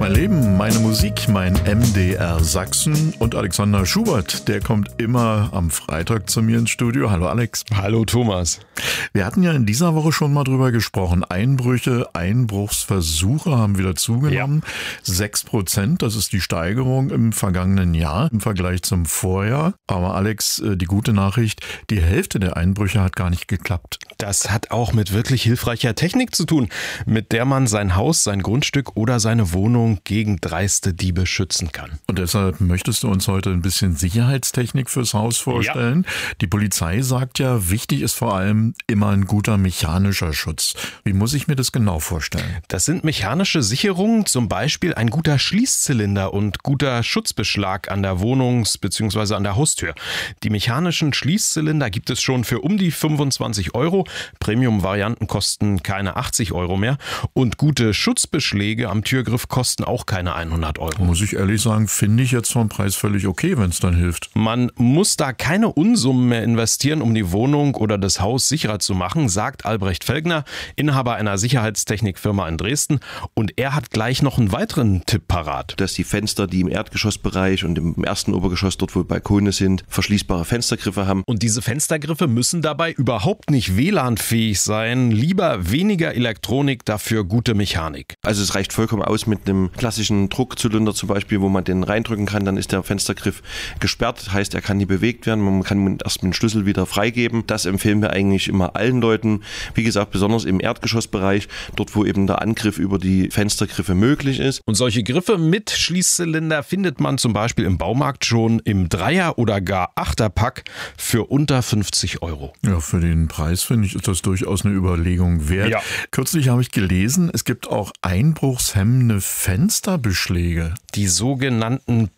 Mein Leben, meine Musik, mein MDR Sachsen und Alexander Schubert, der kommt immer am Freitag zu mir ins Studio. Hallo Alex. Hallo Thomas. Wir hatten ja in dieser Woche schon mal drüber gesprochen. Einbrüche, Einbruchsversuche haben wieder zugenommen. Ja. 6%, das ist die Steigerung im vergangenen Jahr im Vergleich zum Vorjahr. Aber Alex, die gute Nachricht, die Hälfte der Einbrüche hat gar nicht geklappt. Das hat auch mit wirklich hilfreicher Technik zu tun, mit der man sein Haus, sein Grundstück oder seine Wohnung gegen dreiste Diebe schützen kann. Und deshalb möchtest du uns heute ein bisschen Sicherheitstechnik fürs Haus vorstellen. Ja. Die Polizei sagt ja, wichtig ist vor allem immer ein guter mechanischer Schutz. Wie muss ich mir das genau vorstellen? Das sind mechanische Sicherungen, zum Beispiel ein guter Schließzylinder und guter Schutzbeschlag an der Wohnungs- bzw. an der Haustür. Die mechanischen Schließzylinder gibt es schon für um die 25 €. Premium-Varianten kosten keine 80 € mehr. Und gute Schutzbeschläge am Türgriff kosten auch keine 100 €. Muss ich ehrlich sagen, finde ich jetzt vom Preis völlig okay, wenn es dann hilft. Man muss da keine Unsummen mehr investieren, um die Wohnung oder das Haus sicherer zu machen, sagt Albrecht Felgner, Inhaber einer Sicherheitstechnikfirma in Dresden. Und er hat gleich noch einen weiteren Tipp parat. Dass die Fenster, die im Erdgeschossbereich und im ersten Obergeschoss, dort wo Balkone sind, verschließbare Fenstergriffe haben. Und diese Fenstergriffe müssen dabei überhaupt nicht WLAN-fähig sein. Lieber weniger Elektronik, dafür gute Mechanik. Also es reicht vollkommen aus mit einem klassischen Druckzylinder zum Beispiel, wo man den reindrücken kann, dann ist der Fenstergriff gesperrt, heißt er kann nie bewegt werden, man kann ihn erst mit dem Schlüssel wieder freigeben. Das empfehlen wir eigentlich immer allen Leuten. Wie gesagt, besonders im Erdgeschossbereich, dort wo eben der Angriff über die Fenstergriffe möglich ist. Und solche Griffe mit Schließzylinder findet man zum Beispiel im Baumarkt schon im Dreier- oder gar Achterpack für unter 50 €. Ja, für den Preis finde ich, ist das durchaus eine Überlegung wert. Ja. Kürzlich habe ich gelesen, es gibt auch einbruchshemmende Fensterbeschläge. Die sogenannten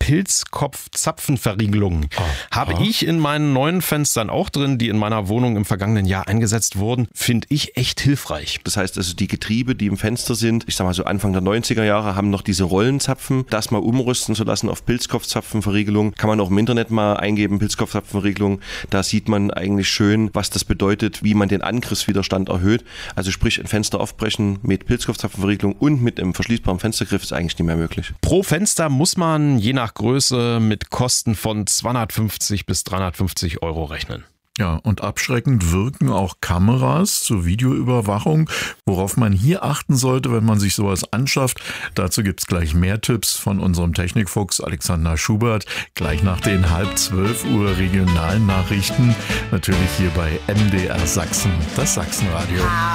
Pilzkopf-Zapfenverriegelungen habe ich in meinen neuen Fenstern auch drin, die in meiner Wohnung im vergangenen Jahr eingesetzt wurden. Finde ich echt hilfreich. Das heißt also, die Getriebe, die im Fenster sind, ich sag mal so Anfang der 90er Jahre, haben noch diese Rollenzapfen. Das mal umrüsten zu lassen auf Pilzkopfzapfenverriegelung. Kann man auch im Internet mal eingeben, Pilzkopfzapfenverriegelung. Da sieht man eigentlich schön, was das bedeutet, wie man den Angriffswiderstand erhöht. Also sprich, ein Fenster aufbrechen mit Pilzkopfzapfenverriegelung und mit einem verschließbaren Fenstergriff ist eigentlich nicht mehr möglich. Pro Fenster muss man je nach Größe mit Kosten von 250 bis 350 € rechnen. Ja, und abschreckend wirken auch Kameras zur Videoüberwachung. Worauf man hier achten sollte, wenn man sich sowas anschafft, dazu gibt's gleich mehr Tipps von unserem Technikfuchs Alexander Schubert, gleich nach den 11:30 regionalen Nachrichten, natürlich hier bei MDR Sachsen, das Sachsenradio.